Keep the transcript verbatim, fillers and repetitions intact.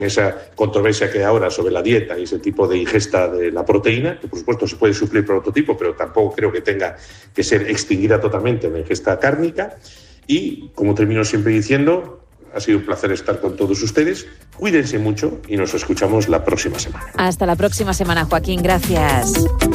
esa controversia que hay ahora sobre la dieta y ese tipo de ingesta de la proteína, que por supuesto se puede suplir por otro tipo, pero tampoco creo que tenga que ser extinguida totalmente la ingesta cárnica. Y, como termino siempre diciendo, ha sido un placer estar con todos ustedes. Cuídense mucho y nos escuchamos la próxima semana. Hasta la próxima semana, Joaquín. Gracias.